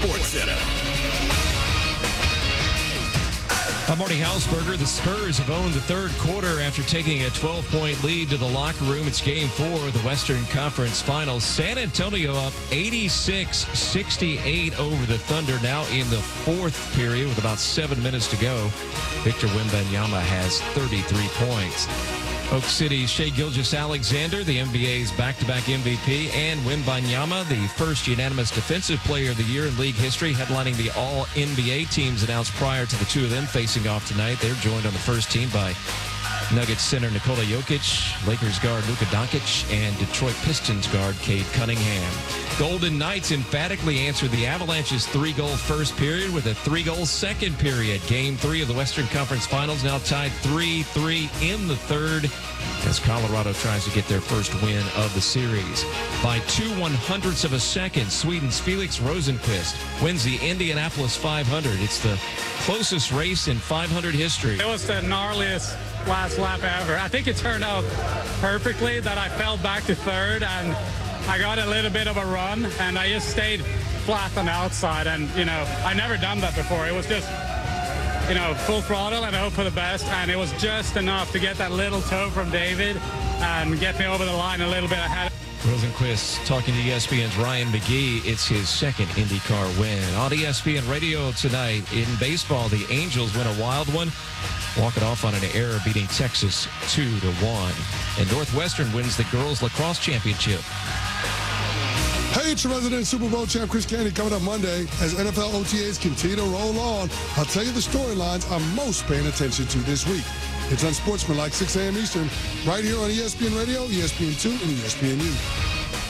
Sports Center. I'm Marty Hausberger. The Spurs have owned the third quarter after taking a 12-point lead to the locker room. It's Game 4 of the Western Conference Finals. San Antonio up 86-68 over the Thunder now in the fourth period with about 7 minutes to go. Victor Wembanyama has 33 points. Oak City's Shai Gilgeous-Alexander, the NBA's back-to-back MVP, and Wembanyama, the first unanimous Defensive Player of the Year in league history, headlining the All-NBA teams announced prior to the two of them facing off tonight. They're joined on the first team by Nuggets center Nikola Jokic, Lakers guard Luka Doncic, and Detroit Pistons guard Cade Cunningham. Golden Knights emphatically answered the Avalanche's 3-goal first period with a 3-goal second period. Game 3 of the Western Conference Finals now tied 3-3 in the third as Colorado tries to get their first win of the series. By 2/100ths of a second, Sweden's Felix Rosenqvist wins the Indianapolis 500. It's the closest race in 500 history. It was the gnarliest last lap ever. I think it turned out perfectly that I fell back to third and I got a little bit of a run and I just stayed flat on the outside, and I never done that before. It was just full throttle and hope for the best, and it was just enough to get that little toe from David and get me over the line a little bit ahead. Rosenqvist talking to ESPN's Ryan McGee. It's his second IndyCar win. On ESPN Radio tonight, in baseball, the Angels win a wild one, walking off on an error, beating Texas 2-1. And Northwestern wins the girls lacrosse championship. Hey, it's your resident Super Bowl champ Chris Canty coming up Monday as NFL OTAs continue to roll on. I'll tell you the storylines I'm most paying attention to this week. It's Unsportsmanlike, 6 a.m. Eastern, right here on ESPN Radio, ESPN2, and ESPNU.